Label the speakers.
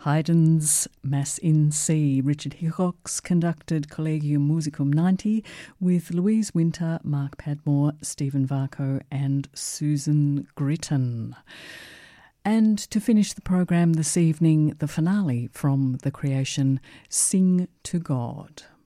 Speaker 1: Haydn's Mass in C. Richard Hickox conducted Collegium Musicum 90 with Louise Winter, Mark Padmore, Stephen Varco and Susan Gritton. And to finish the program this evening, the finale from the creation, Sing to God.